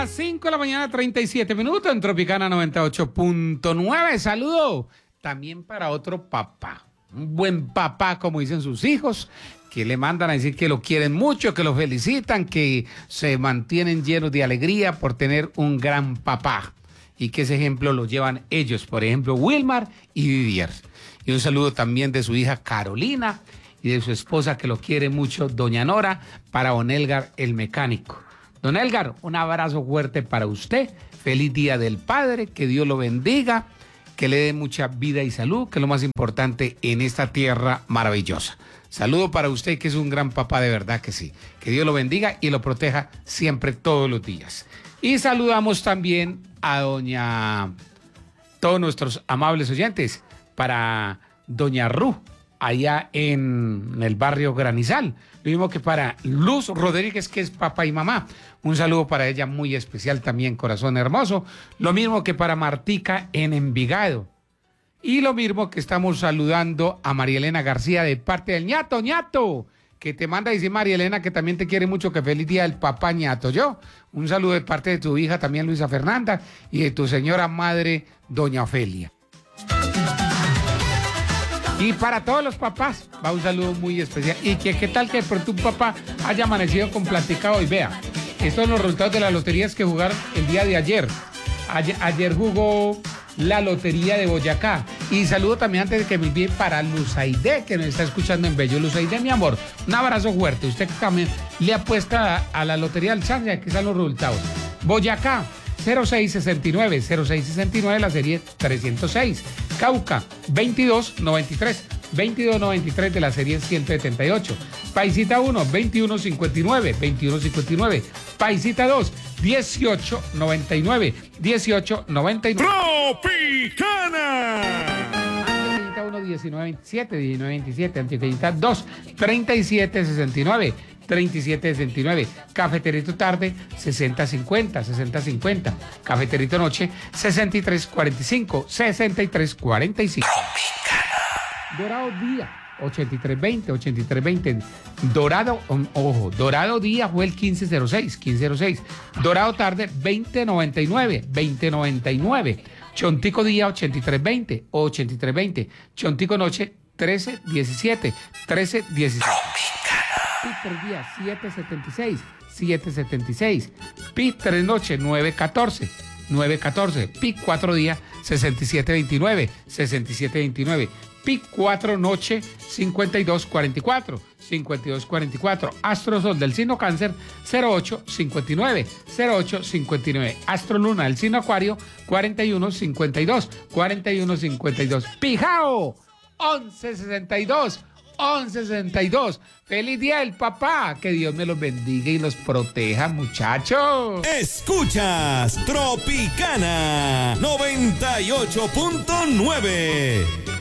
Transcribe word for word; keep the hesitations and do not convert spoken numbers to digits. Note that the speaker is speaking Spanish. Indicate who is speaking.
Speaker 1: las cinco de la mañana, treinta y siete minutos en Tropicana noventa y ocho punto nueve. Saludo también para otro papá, un buen papá, como dicen sus hijos, que le mandan a decir que lo quieren mucho, que lo felicitan, que se mantienen llenos de alegría por tener un gran papá y que ese ejemplo lo llevan ellos, por ejemplo, Wilmar y Vivier. Y un saludo también de su hija Carolina y de su esposa que lo quiere mucho, doña Nora, para don Elgar el mecánico. Don Elgar, un abrazo fuerte para usted, feliz Día del Padre, que Dios lo bendiga, que le dé mucha vida y salud, que es lo más importante en esta tierra maravillosa. Saludo para usted, que es un gran papá, de verdad que sí. Que Dios lo bendiga y lo proteja siempre, todos los días. Y saludamos también a doña, todos nuestros amables oyentes, para doña Ru, allá en el barrio Granizal. Lo mismo que para Luz Rodríguez, que es papá y mamá. Un saludo para ella muy especial también, corazón hermoso. Lo mismo que para Martica en Envigado. Y lo mismo que estamos saludando a María Elena García de parte del ñato, ñato, que te manda a decir María Elena que también te quiere mucho, que feliz día del papá ñato. Yo, un saludo de parte de tu hija también, Luisa Fernanda, y de tu señora madre, doña Ofelia. Y para todos los papás, va un saludo muy especial. Y que qué tal que de pronto un papá haya amanecido con platica hoy. Vea, estos son los resultados de las loterías que jugaron el día de ayer. Ayer, ayer jugó la lotería de Boyacá. Y saludo también antes de que me envíe para Luzaide, que nos está escuchando en Bello. Luzaide, mi amor, un abrazo fuerte. Usted también le apuesta a, a la lotería del chance, aquí están los resultados. Boyacá, cero seis sesenta y nueve, cero seis sesenta y nueve, la serie trescientos seis. Cauca, veintidós noventa y tres, veintidós noventa y tres de la serie ciento setenta y ocho. Paisita uno, veintiuno cincuenta y nueve, veintiuno cincuenta y nueve. Paisita dos, dieciocho noventa y nueve, dieciocho noventa y nueve.
Speaker 2: ¡Tropicana!
Speaker 1: Antioqueñita uno, diecinueve veintisiete, diecinueve veintisiete. Antioqueñita dos, treinta y siete sesenta y nueve. treinta y siete sesenta y nueve. Cafeterito tarde, sesenta cincuenta, sesenta cincuenta. Cafeterito noche, sesenta y tres cuarenta y cinco, sesenta y tres cuarenta y cinco. Dorado día, ochenta y tres veinte, ochenta y tres veinte. Dorado, ojo, Dorado día fue el quince cero seis, quince cero seis. Dorado tarde, veinte noventa y nueve, veinte noventa y nueve. Chontico día, ochenta y tres veinte, ochenta y tres veinte. Chontico noche, trece diecisiete, trece diecisiete. Pit tres días, siete setenta y seis, siete setenta y seis. Pit tres noche, nueve catorce, nueve catorce. Pit cuatro días, sesenta y siete veintinueve, sesenta y siete veintinueve. Pit cuatro noche, cincuenta y dos cuarenta y cuatro, cincuenta y dos cuarenta y cuatro. Astro Sol del signo Cáncer, cero ocho cincuenta y nueve, cero ocho cincuenta y nueve. Astro Luna del signo Acuario, cuarenta y uno cincuenta y dos, cuarenta y uno cincuenta y dos. Pijao, once sesenta y dos. once sesenta y dos. Feliz día del papá. Que Dios me los bendiga y los proteja, muchachos.
Speaker 2: Escuchas Tropicana noventa y ocho punto nueve.